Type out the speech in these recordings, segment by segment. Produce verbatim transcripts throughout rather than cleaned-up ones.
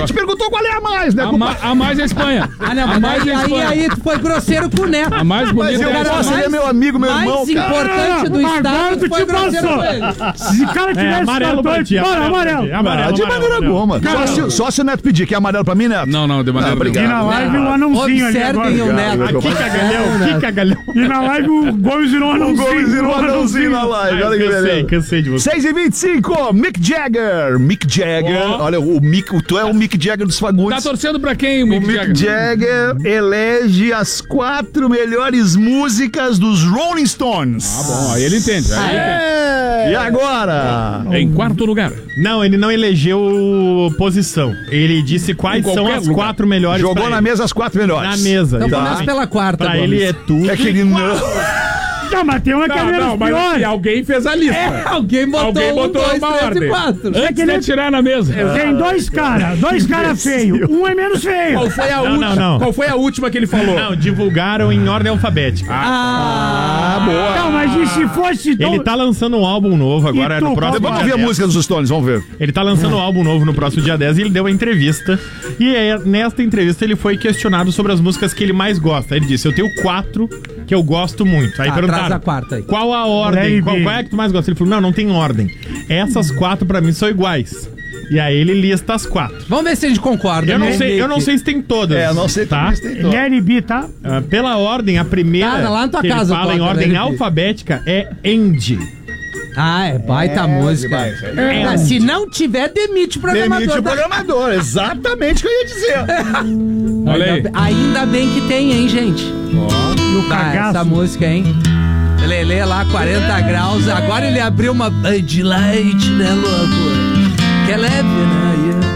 gente perguntou qual é a mais, né? A, ma, a mais é a Espanha. Ah, não, a mas mais aí, é a aí, Espanha. aí tu foi grosseiro com o Neto. A mais bonita Mas eu é a posso, Espanha. ele é meu amigo, meu mais irmão. importante do Agora estado, tu tu foi te grosseiro passou. com ele. Se o cara É, tivesse amarelo cartão, pra ti, bora, amarelo. amarelo. pra ti, amarelo, Ah, de amarelo, maneira amarelo. alguma. Só se, só se o Neto pedir, quer amarelo pra mim, Neto? Não, não, de maneira Ah, obrigado. E na live o anãozinho ali agora. Observem o Neto. Ah, que cagalhão, que cagalhão. E na live o Gomes virou um O anãozinho. Gomes virou um anãozinho na live. Olha que Cansei, beleza. cansei de você. seis e vinte e cinco, Mick Jagger. Mick Jagger. Oh. Olha, o Mick, tu é o Mick Jagger dos Tá Fagundes. torcendo pra quem, O Mick Mick Jagger? Jagger elege as quatro melhores músicas dos Rolling Stones. Ah, bom, aí ele entende. Aí ele É. E agora? entende. Em quarto lugar. Não, ele não elegeu posição. Ele disse quais Em são qualquer as lugar. quatro melhores Jogou pra na ele. mesa as quatro melhores. Na mesa. Então Tá. começa pela quarta, Pra Gomes. ele é tudo. É que ele não... Não, mas tem uma que é Não, menos não, mas pior. alguém fez a lista. É, alguém botou Alguém um, botou dois, uma três ordem. e quatro. Antes de tirar na mesa. Tem dois caras, dois caras feios. Um é menos feio. Qual foi a Não, última? não, não. Qual foi a última que ele falou? Não, divulgaram em ordem alfabética. Ah, boa. Não, mas e se fosse... Ele tá lançando um álbum novo agora E tu, no próximo Vamos dia ouvir a dez. música dos Stones, vamos ver. Ele tá lançando um álbum novo no próximo dia dez e ele deu uma entrevista. E é, nesta entrevista ele foi questionado sobre as músicas que ele mais gosta. Ele disse, eu tenho quatro que eu gosto muito. Aí Tá, perguntaram, traz a quarta aí. qual a ordem? Let Qual, it be. qual é que tu mais gosta? Ele falou, não, não tem ordem. Essas quatro pra mim são iguais. E aí ele lista as quatro. Vamos ver se a gente concorda. Eu não né? sei, eu não sei se tem todas. É, não sei tá? também se tem todo. L B, tá? Ah, pela ordem, a primeira Tá, lá na tua que ele casa fala em toca, ordem né? alfabética é Andy. Ah, é baita É, música. demais, é É, demais. se não tiver, demite o programador. Demite o tá? programador, exatamente o que eu ia dizer. Olha aí. Ainda, ainda bem que tem, hein, gente? E o Tá, cagaço. essa música, hein? Lelê lá, quarenta graus. Agora ele abriu uma Bud Light, né, louco? Que é leve, né? Yeah.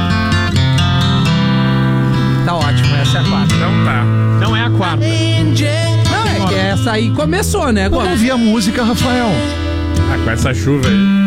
Tá ótimo, essa é a quarta. Então tá. Não é a quarta. Não, é que essa aí começou, né, Vamos Gomes? ouvir a música, Rafael. Ah, com essa chuva aí.